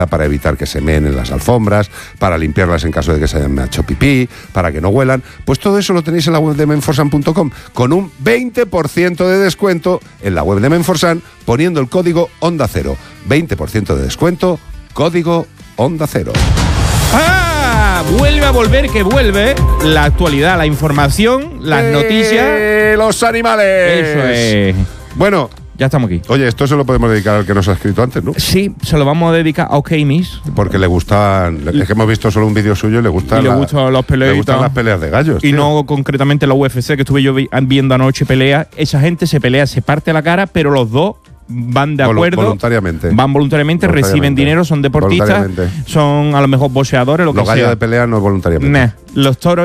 para evitar que se meen en las alfombras, para limpiarlas en caso de que se hayan hecho pipí, para que no huelan. Pues todo eso lo tenéis en la web de menforsan.com con un 20% de descuento en la web de Menforsan poniendo el código Onda Cero. 20% de descuento, código Onda Cero. ¡Ah! Vuelve a volver, que vuelve la actualidad, la información, las noticias. ¡Los animales! Eso es. Bueno, ya estamos aquí. Oye, esto se lo podemos dedicar al que nos ha escrito antes, ¿no? Sí, se lo vamos a dedicar a OK Miss. Porque le gustan, es que hemos visto solo un vídeo suyo y le gustan, los peleas, le gustan las peleas de gallos. Y tío. no concretamente la UFC, que estuve yo viendo anoche pelea. Esa gente se pelea, se parte la cara, pero los dos van de acuerdo. Voluntariamente. Van voluntariamente, reciben dinero, son deportistas, son a lo mejor boxeadores, lo que sea. Los gallos de pelea no voluntariamente. Nah, los toros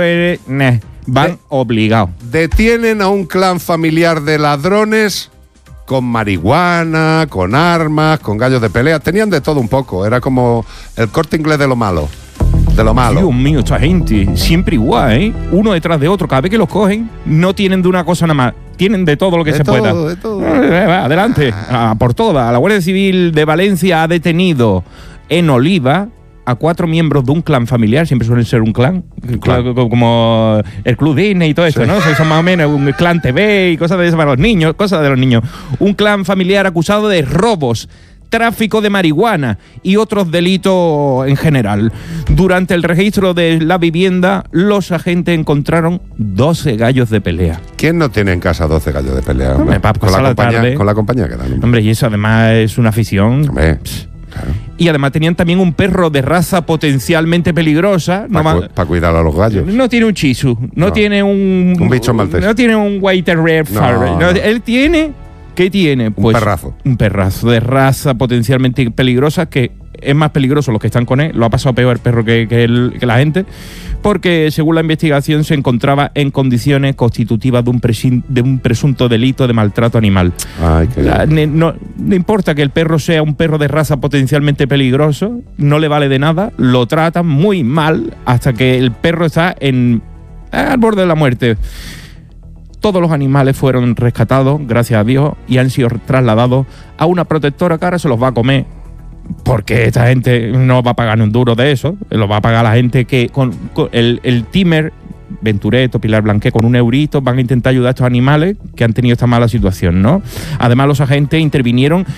van obligados. Detienen a un clan familiar de ladrones con marihuana, con armas, con gallos de pelea. Tenían de todo un poco. Era como el Corte Inglés de lo malo. De lo malo. Dios mío, esta gente, siempre igual, ¿eh? Uno detrás de otro. Cada vez que los cogen, no tienen de una cosa nada más. Tienen de todo lo que se pueda. De todo. Va, adelante, por todas. La Guardia Civil de Valencia ha detenido en Oliva a 4 miembros de un clan familiar. Siempre suelen ser un clan. Como el Club Disney y todo eso, sí, ¿no? Son más o menos un clan TV y cosas de eso para los niños, cosas de los niños. Un clan familiar acusado de robos, tráfico de marihuana y otros delitos en general. Durante el registro de la vivienda, los agentes encontraron 12 gallos de pelea. ¿Quién no tiene en casa 12 gallos de pelea? Hombre, con la compañía que dan. Hombre, y eso además es una afición. Hombre, claro. Y además tenían también un perro de raza potencialmente peligrosa. Para cuidar a los gallos. No tiene un Chisu, no tiene un bicho maltés. No tiene un White Red Farrell. No, él tiene... ¿Qué tiene? Pues un perrazo. Un perrazo de raza potencialmente peligrosa, que es más peligroso los que están con él. Lo ha pasado peor el perro que la gente, porque según la investigación se encontraba en condiciones constitutivas de un presunto delito de maltrato animal. Ay, no importa que el perro sea un perro de raza potencialmente peligroso, no le vale de nada, lo tratan muy mal hasta que el perro está al borde de la muerte. Todos los animales fueron rescatados, gracias a Dios, y han sido trasladados a una protectora que ahora se los va a comer, porque esta gente no va a pagar ni un duro de eso, lo va a pagar la gente que con el Timer, Ventureto, Pilar Blanqué, con €1 van a intentar ayudar a estos animales que han tenido esta mala situación, ¿no? Además, los agentes intervinieron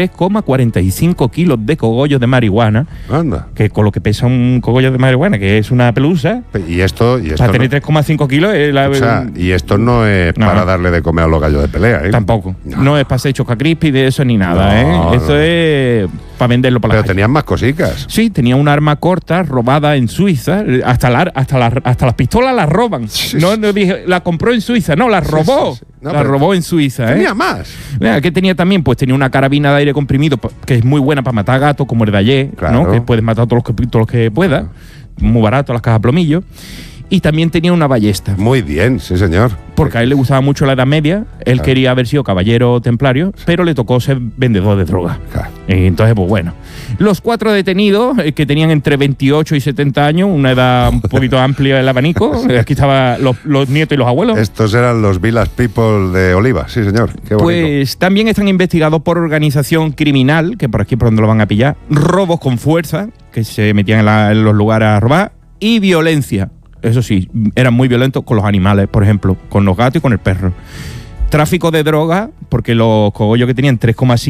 3,45 kilos de cogollos de marihuana. Anda. Que con lo que pesa un cogollo de marihuana, que es una pelusa. Y esto para tener 3,5 kilos. Y esto no es para darle de comer a los gallos de pelea, ¿eh? Tampoco. No es para hacer chocacrispy de eso ni nada, ¿eh? Esto es para venderlo para la Pero tenían más cositas. Sí, tenía un arma corta robada en Suiza. Hasta las pistolas las roban. Sí. No dije, la compró en Suiza, no, la robó. Sí. No, la robó en Suiza, ¿eh? Tenía más. Mira, ¿qué tenía también? Pues tenía una carabina de aire comprimido, que es muy buena para matar gatos, como el de ayer, claro, ¿no? Que puedes matar todos los que puedas. Muy barato, las cajas plomillo. Y también tenía una ballesta. Muy bien, sí, señor. Porque a él le gustaba mucho la Edad Media. Él quería haber sido caballero templario, pero le tocó ser vendedor de droga. Claro. Y entonces, pues bueno. Los 4 detenidos, que tenían entre 28 y 70 años, una edad un poquito amplia del abanico. Aquí estaban los nietos y los abuelos. Estos eran los Village People de Oliva, sí, señor. Qué bonito. Pues también están investigados por organización criminal, que por aquí por donde lo van a pillar, robos con fuerza, que se metían en los lugares a robar, y violencia. Eso sí, eran muy violentos con los animales, por ejemplo, con los gatos y con el perro. Tráfico de droga, porque los cogollos que tenían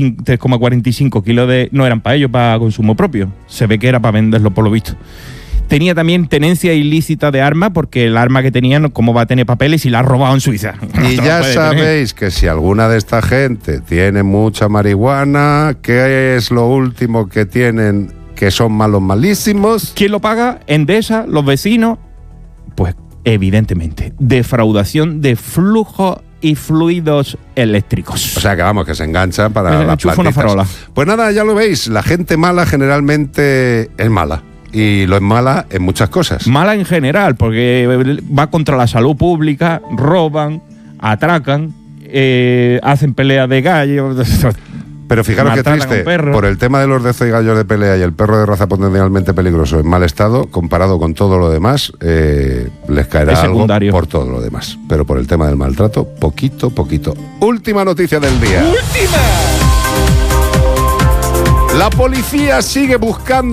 3,45 kilos no eran para ellos, para consumo propio. Se ve que era para venderlo, por lo visto. Tenía también tenencia ilícita de armas, porque el arma que tenían, ¿cómo va a tener papeles si la ha robado en Suiza? Y ya sabéis que si alguna de esta gente tiene mucha marihuana, ¿qué es lo último que tienen que son malos malísimos? ¿Quién lo paga? Endesa, los vecinos. Pues evidentemente, defraudación de flujo y fluidos eléctricos. O sea que vamos, que se engancha para las plantitas. Pues nada, ya lo veis, la gente mala generalmente es mala. Y lo es mala en muchas cosas. Mala en general, porque va contra la salud pública, roban, atracan, hacen peleas de gallos. Pero fijaros qué triste, por el tema de los 12 gallos de pelea y el perro de raza potencialmente peligroso en mal estado, comparado con todo lo demás, les caerá algo por todo lo demás. Pero por el tema del maltrato, poquito. Última noticia del día. ¡Última! La policía sigue buscando